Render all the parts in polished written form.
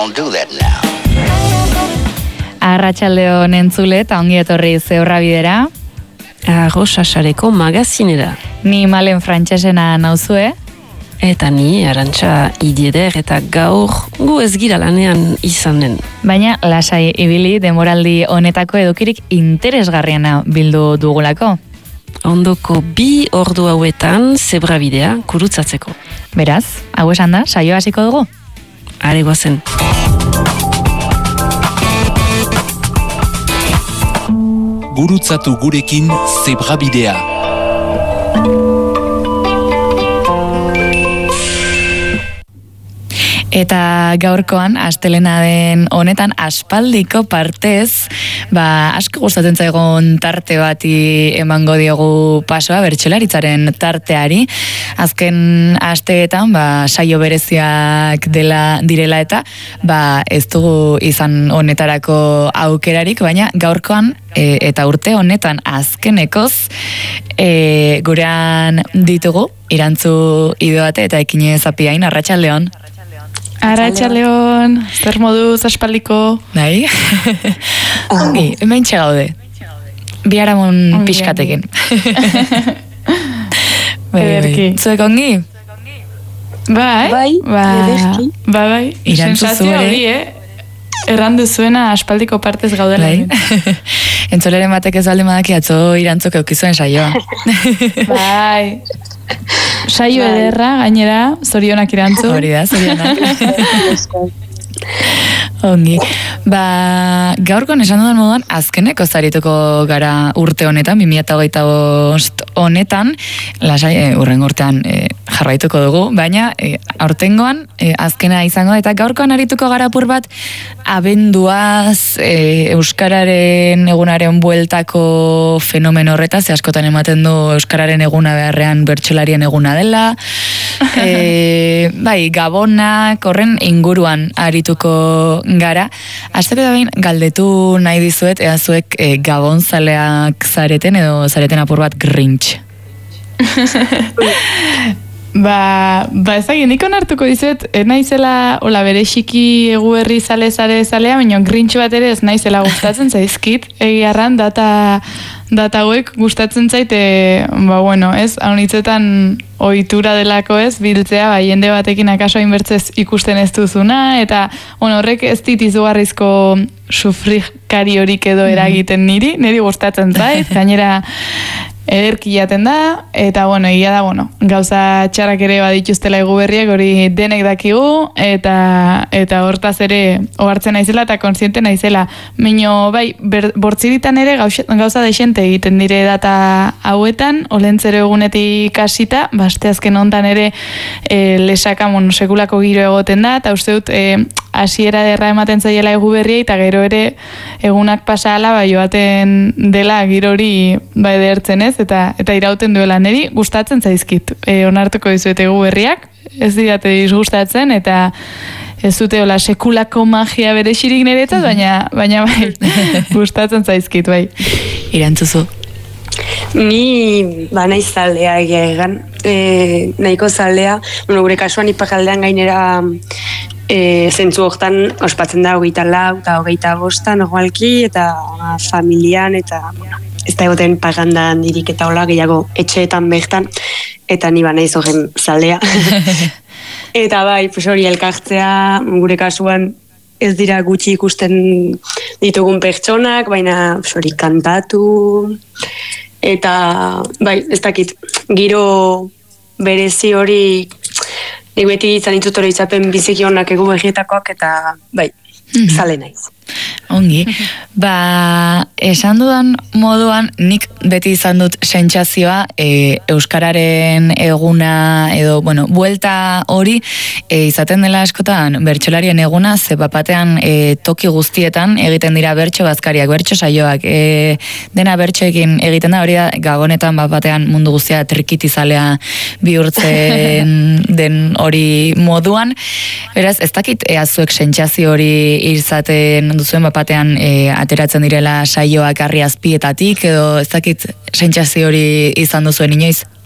don't do that now. Arratsaldeon entzule eta ongi etorri Zeurra bidera. Arrosasareko magazinera. Ni Malen Frantsesena nauzue. Eta ni Arantxa Idieder eta gaur gu ez gira lanean izanen. Baina lasai ibili demoraldi honetako edukirik interesgarriena bildu dugulako. Ondoko 2 ordu hauetan zebrabidea kurutzatzeko. Beraz, hau esan da, saio hasiko dugu? Are goazen. Gurutzatu gurekin zebrabidea. Eta gaurkoan, astelena den honetan aspaldiko partez, asko gustatzen zaigun tarte bati emango diogu pasoa, bertsolaritzaren tarteari. Azken asteetan, saio bereziak direla eta, ez dugu izan honetarako aukerarik, baina gaurkoan, eta urte honetan azkenekoz, gurean ditugu, Irantzu Idoate eta Ekine Zapiain, arratsaldeon. Arratsaldeon, zer moduz aspaldiko? Bai? Ongi, hemen txegaude. Biharamon pixkatekin. Ederki. Zuek ongi? Bai. Irantzu Sensazio hori, errandu zuena aspaldiko partez gaudela. Entzoleren batek ez alde madaki atzo Irantzuk eukizuen saioa. Bai. Saio ederra, gainera, zorionak Irantzu. Hori da, zorionak. Ongi. Gaurkoan esan dudan moduan, azkeneko zarituko gara urte honetan, 2025 honetan, lasai, urrengo urtean jarraituko dugu, baina aurtengoan azkena izango da, eta gaurkoan arituko gara apur bat, abenduaz, euskararen egunaren bueltako fenomen horretaz, askotan ematen du euskararen eguna beharrean bertsolarien eguna dela, gabonak, horren inguruan arituko gara. Azteko da behin, galdetu nahi dizuet, ea zuek gabonzaleak zareten edo zareten apur bat Grinch. Ezagin, nik onartuko dizuet, naizela, berexiki eguberri zalea, baina Grinch bat ere ez naizela gustatzen zaizkit, egiarran data hauek gustatzen zaite, ez, haunitzetan ohitura delako ez, biltzea, jende batekin akaso inbertzez ikusten ez duzuna, eta horrek ez dit izugarrizko sufrikari horik edo eragiten niri gustatzen zait, gainera ederki jaten da, eta egia da, gauza txarrak ere badituztela eguberriak hori denek dakigu, eta hortaz ere ohartzen naizela eta kontziente naizela. Mino, bortziritan ere gauza desente egiten dire data hauetan, olentzero egunetik hasita, asteazken hontan ere lesaka sekulako giro egoten da, eta uste dut hasiera derra ematen zaiela eguberriei, eta gero ere egunak pasa ala joaten dela giro hori edertzen ez, eta irauten duela niri gustatzen zaizkit. Onartuko dizuet eguberriak, ez didate disgustatzen, eta ez dute sekulako magia berexirik niretzat, baina gustatzen zaizkit, bai. Irantzuzu. Ni naiz zaldea egan, nahiko zaldea, gure kasuan ipakaldean gainera zentzu hortan ospatzen da 24 eta 25 normalki, eta familian, eta ez da egoten paganda handirik eta hola gehiago etxeetan bertan, eta ni naiz horren zaldea. Eta hori elkartzea, gure kasuan ez dira gutxi ikusten ditugun pertsonak, baina hori kantatu, eta ez dakit, giro berezi hori nik beti izan ditut hori izapen biziki honak egu begietakoak, eta zale naiz. Ongi. Esan dudan moduan, nik beti izan dut sentsazioa euskararen eguna edo, buelta hori izaten dela askotan bertsolarien eguna, ze batean toki guztietan egiten dira bertso bazkariak, bertso saioak, dena bertsoekin egiten da, hori da, gabonetan batean mundu guztia trikitizalea bihurtzen den hori moduan. Beraz, ez dakit zuek sentsazio hori izaten duzuen batean ateratzen direla saioak harri azpietatik, edo ez dakit sentsazio hori izan duzuen inoiz?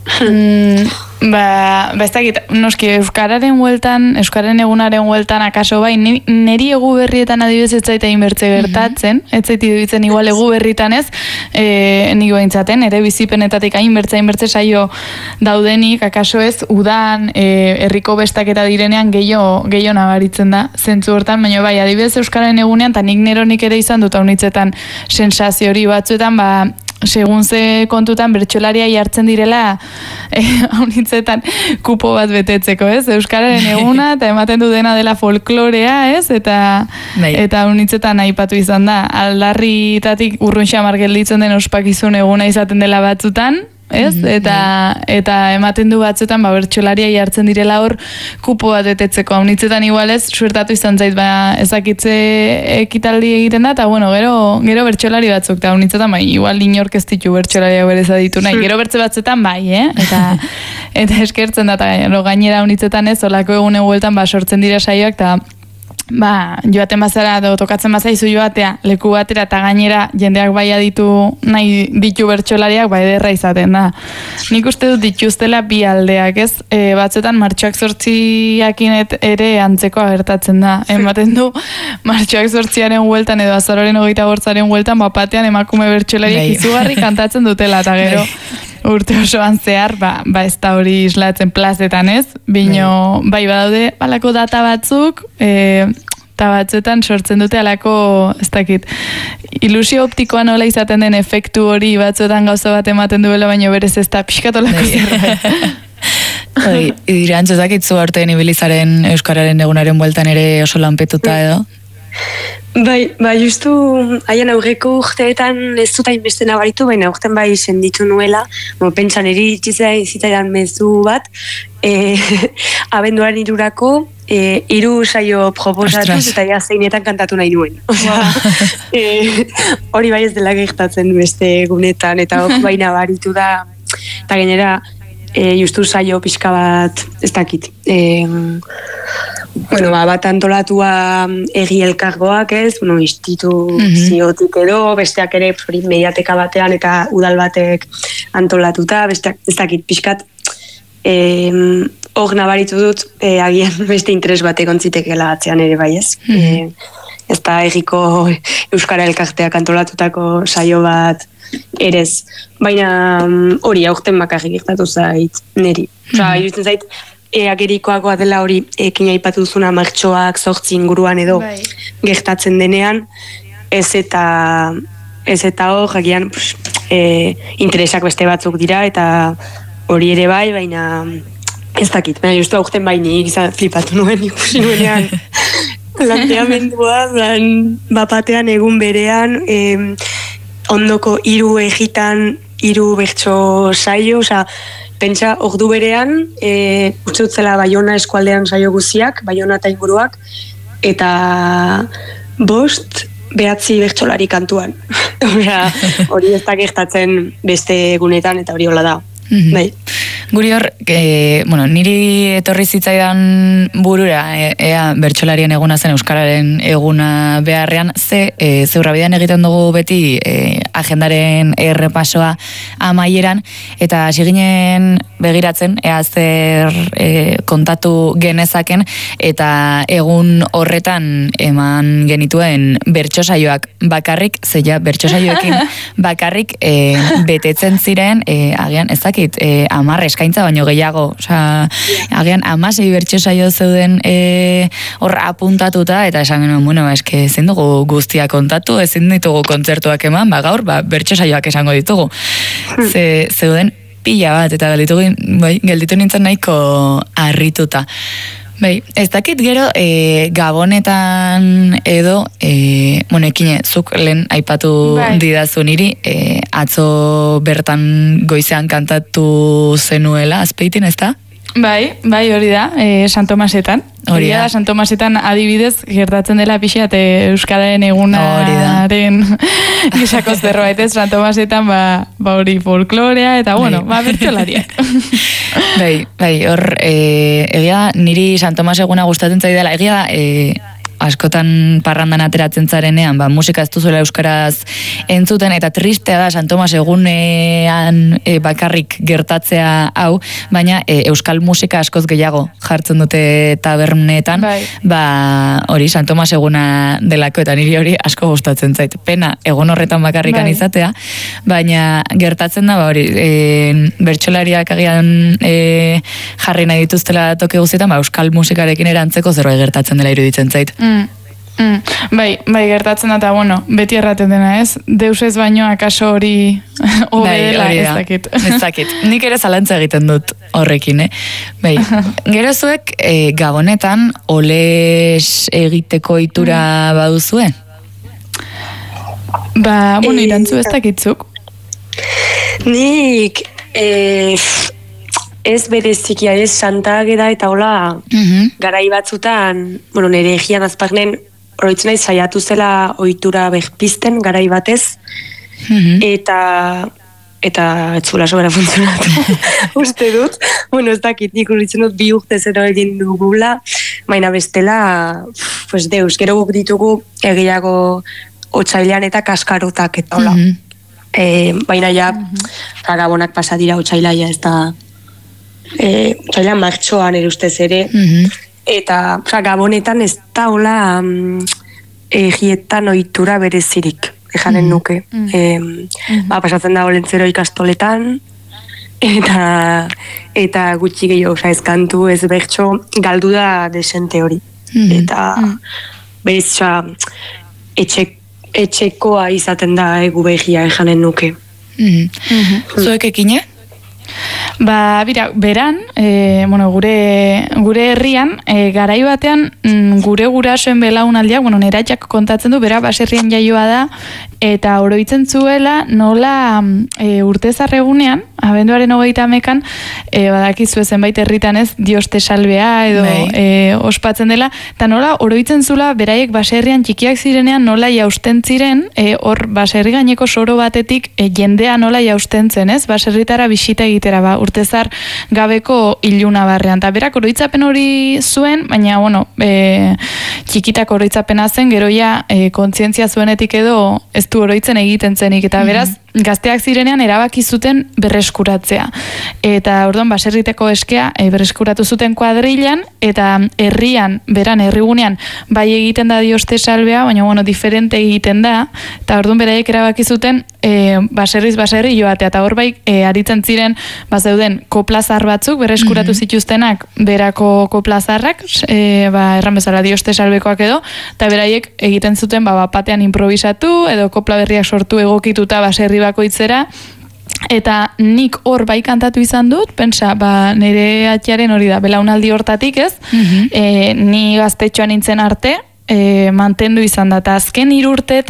Ez dakit, noski, Euskararen egunaren hueltan akaso bai, neri egu berrietan adibidez ez zaita inbertze gertatzen, ez zaiti duitzen igual egu berritan ez, nik beintzaten, ere bizipenetatik hainbertze saio daudenik, akaso ez, udan, herriko bestaketa direnean gehiago nabaritzen da, zentzu hortan, baina bai, adibidez Euskararen egunean, eta nik neronik ere izan dut haunitzetan sensazio hori batzuetan, segun ze kontutan bertsolariai hartzen direla haunitzetan kupo bat betetzeko, ez? Euskararen eguna eta ematen du dena dela folklorea, ez? Eta haunitzetan aipatu izan da. Aldarritatik urrun xamar gelditzen den ospakizun eguna izaten dela batzutan, ez? Eta ematen du batzuetan bertsolariai hartzen direla hor kupo bat betetzeko. Haunitzetan igualez, suertatu izan zait, ezakitze ekitaldi egiten da, eta gero bertsolari batzuk, eta haunitzetan igual inork ez ditu bertsolariak berez aditu nahi. Gero bertze batzuetan eta eskertzen da, eta gainera haunitzetan ez, olako egunen hueltan sortzen dira saioak, eta joaten bazara, tokatzen bazaizu joatea, leku batera eta gainera jendeak bai aditu nahi ditu bertsolariak, ederra izaten da. Nik uste dut dituztela bi aldeak, ez? Batzuetan martxoak 8 ere antzekoa gertatzen da. Ematen du, martxoak 8aren hueltan edo azaroren 28aren hueltan, batean emakume bertsolariak izugarri kantatzen dutela, eta gero urte osoan zehar, ez da hori islatzen plazetan, ez? Bino, badaude, balako data batzuk, eta batzuetan sortzen dute alako, ez dakit, ilusio optikoa nola izaten den efektu hori batzuetan gauza bat ematen duela, baina berez ez da pixkatolako zerbait. Irantz ezakitzu aurten ibilizaren Euskararen egunaren bueltan ere oso lanpetuta edo? Justu haien aurreko urteetan ez dut hainbeste nabaritu, baina urten senditu nuela, pentsan eri zitzaidan mezu bat, abenduaren 3 3 saio proposatuz eta zeinetan kantatu nahi nuen. Hori bai ez dela gertatzen beste egunetan, eta hori bai nabaritu da, eta gainera justu saio pixka bat ez dakit. Bat antolatua egi elkargoak ez, instituziotik edo, besteak ere mediateka batean eta udal batek antolatuta, besteak ez dakit pixkat, hor nabaritu dut, agian beste interes batek ontzitekela atzean ere bai ez. Ez da egiko Euskara Elkarteak antolatutako saio bat erez. Baina hori aurten bakarrik gertatu zait neri. Iruditzen zait, agerikoagoa dela hori ekin aipatu duzuna martxoak 8 inguruan edo gertatzen denean, ez eta hor, agian interesak beste batzuk dira, eta hori ere bai, baina ez dakit, baina justu aurten nik izan flipatu nuen ikusi nuenean planteamendua, bapatean egun berean, ondoko 3 egitan 3 bertso saio, pentsa ordu berean, uste dutzela Baiona eskualdean saio guziak, Baiona eta inguruak, eta 5 9 bertsolari kantuan. Hori ez da gertatzen beste egunetan, eta hori hola da. Guri hor, niri etorri zitzaidan burura, ea bertsolarien eguna zen Euskararen eguna beharrean, zeurrabidean egiten dugu beti agendaren errepasoa amaieran, eta hasi ginen begiratzen, ea zer kontatu genezaken, eta egun horretan eman genituen bertsosaioak bakarrik, zeia bertsosaioekin bakarrik betetzen ziren, agian ez dakit, 10 eskaintza baino gehiago, agian 16 bertsosaio zeuden hor apuntatuta, eta esan genuen, eske ezin dugu guztia kontatu, ezin ditugu kontzertuak eman, gaur bertsosaioak esango ditugu. Zeuden pila bat, eta gelditu nintzen nahiko harrituta. Ez dakit gero, Gabonetan edo, ekine, zuk lehen aipatu didazu niri, atzo bertan goizean kantatu zenuela, Azpeitin, ez da? Bai, hori da, San Tomasetan. Hori da, San Tomasetan adibidez gertatzen dela pixat Euskararen egunaren gisako zerbait, San Tomasetan hori folklorea, eta bertsolariak. Hor, egia niri San Tomas eguna gustatzen zaidala, egia askotan parrandan ateratzen zarenean, musika ez duzuela euskaraz entzuten, eta tristea da San Tomas egunean bakarrik gertatzea hau, baina euskal musika askoz gehiago jartzen dute tabernetan, hori San Tomas eguna delako, eta niri hori asko gustatzen zait. Pena, egun horretan bakarrikan izatea, baina gertatzen da, hori, bertsolariak agian jarri nahi dituztela toki guztietan, euskal musikarekin erantzeko zerbait gertatzen dela iruditzen zait. Bai, gertatzen da, eta beti erraten dena, ez? Deus ez baino akaso hori obedela, ez dakit. Ez dakit, nik ere zalantza egiten dut horrekin, Bai, gero zuek Gabonetan oles egiteko itura baduzue? Irantzu ez dakitzuk. Nik ez berezikia, ez Santa Ageda eta hola garai batzutan, nire egian azpagnen oroitzen nahi saiatu zela ohitura berpizten garai batez, eta etzula sobera funtzionatu uste dut, ez dakit nik uritzen dut 2 urte zero egin dugula, baina bestela deus, gero guk ditugu egiago otsailean eta kaskarotak eta hola. Baina ja Gabonak pasa dira otsailaia, ez da otsailean martxoan ere ustez ere, eta Gabonetan ez da hola egietan ohitura berezirik, ejanen nuke. Pasatzen da Olentzero ikastoletan, eta gutxi gehiago, ez kantu, ez bertso, galdu da desente hori. Eta bez, etxekoa izaten da egu begia ejanen nuke. Zuek ekine? Beran, gure herrian, garai batean gure gurasoen belaunaldiak, neratxak kontatzen du, bera baserrian jaioa da, eta oroitzen zuela nola urtezarregunean, abenduaren 30an, badakizu zenbait herritan ez, Dioste salbea edo ospatzen dela, eta nola oroitzen zula beraiek baserrian txikiak zirenean nola jausten ziren, hor baserri gaineko soro batetik jendea nola jausten zen, ez? Baserritara bisita egitera, urtezar gabeko iluna barrean. Eta berak oroitzapen hori zuen, baina, txikitak oroitzapena zen, geroia kontzientzia zuenetik edo ez du oroitzen egiten zenik, eta beraz, gazteak zirenean erabaki zuten berreskuratzea. Eta orduan baserriteko eskea berreskuratu zuten kuadrilan, eta herrian, herrigunean, bai egiten da Dioste salbea, baina diferente egiten da, eta orduan beraiek erabaki zuten baserriz baserri joatea, eta hor bai aritzen ziren zeuden koplazar batzuk berreskuratu zituztenak berako koplazarrak, erran bezala Dioste salbekoak edo, eta beraiek egiten zuten batean improvisatu edo kopla berriak sortu egokituta baserri bakoitzera, eta nik hor bai kantatu izan dut, pensa, nire atxaren hori da, belaunaldi hortatik ez, ni gaztetxoan nintzen arte, mantendu izan da, eta azken 3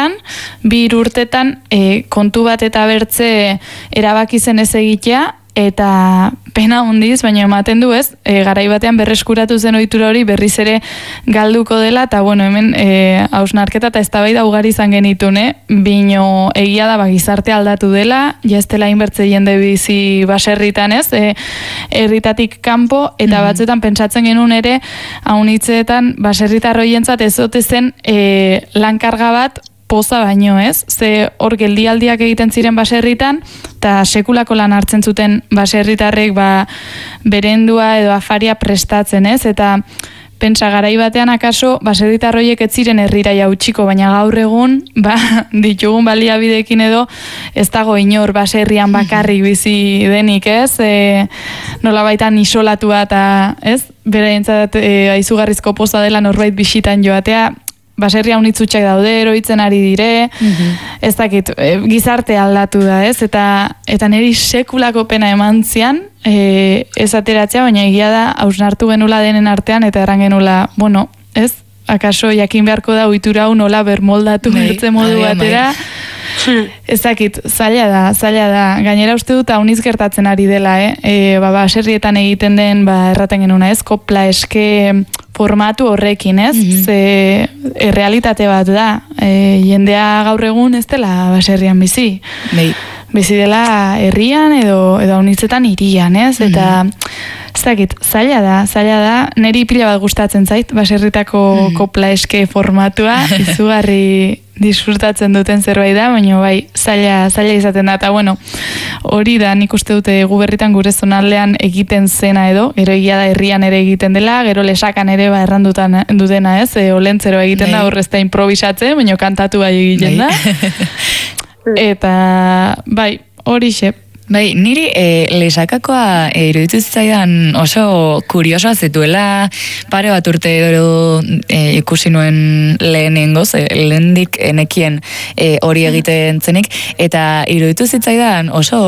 urteetan kontu bat eta bertze erabaki zen ez egitea, eta pena hundiz, baina ematen du ez, garai batean berreskuratu zen ohitura hori berriz ere galduko dela, eta hemen hausnarketa eta eztabaida ugari izan genitun, bino egia da gizarte aldatu dela, ja ez dela inbertze jende bizi baserritan ez, herritatik kanpo, eta batzuetan pentsatzen genuen ere, haunitzeetan baserritarroientzat ez ote zen lankarga bat poza baino, ez? Ze hor geldialdiak egiten ziren baserritan, eta sekulako lan hartzen zuten baserritarrek berendua edo afaria prestatzen, ez? Eta pentsa garai batean akaso baserritarroiek ez ziren herrira jautsiko, baina gaur egun ditugun baliabideekin edo ez dago inor baserrian bakarrik bizi denik, ez? Nolabaitan isolatua eta, ez? Beraientzat aizugarrizko poza dela norbait bisitan joatea, baserria unitzutxak daude, eroitzen ari dire, ez dakit, gizarte aldatu da, ez? Eta niri sekulako pena eman zian, ez ateratzea, baina egia da, hausnartu genula denen artean, eta erran genula, ez? Akaso jakin beharko da, ohitura hau nola bermoldatu bertze modu batera, ez dakit, zaila da, gainera uste dut hauniz gertatzen ari dela, baserrietan egiten den, erraten genuna, ez? Kopla eske formatu horrekin, ez? Ze realitate bat da, jendea gaur egun ez dela baserrian bizi. bizi dela herrian edo unitzetan hirian, ez? Eta ez dakit, zaila da, niri pila bat gustatzen zait, baserritako kopla eske formatua, izugarri disfrutatzen duten zerbait da, baina bai, zaila izaten da, eta bueno, hori da, nik uste dute Guberritan gure zonaldean egiten zena edo egia da herrian ere egiten dela, gero lesakan ere errandutan dutena ez, olentzero egiten da, horrez da improvisatzen, baina kantatu bai egiten da, eta bai, hori xe. Bai, niri lesakakoa iruditu zitzaidan oso kuriosoa zituela pare bat urte edo ikusi nuen lehenengoz, lehendik enekien hori egiten zenik, eta iruditu zitzaidan oso